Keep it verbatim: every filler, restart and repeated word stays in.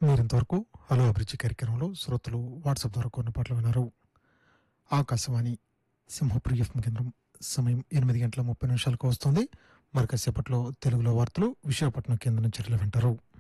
మీరింతవరకు హలో అభిరుచి కార్యక్రమంలో శ్రోతలు వాట్సాప్ ద్వారా కొన్ని పాటలు విన్నారు. ఆకాశవాణి సింహపురి ఎఫ్ఎం కేంద్రం. సమయం ఎనిమిది గంటల ముప్పై నిమిషాలకు వస్తుంది. మరి కాసేపట్లో తెలుగులో వార్తలు విశాఖపట్నం కేంద్రం నుంచి వింటారు.